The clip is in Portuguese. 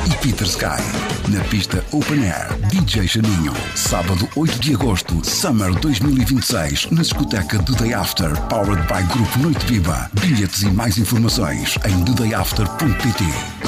e Peter Sky. Na pista Open Air, DJ Janinho. Sábado 8 de agosto, Summer 2026, na discoteca The Day After, powered by Grupo Noite Viva. Bilhetes e mais informações em thedayafter.pt.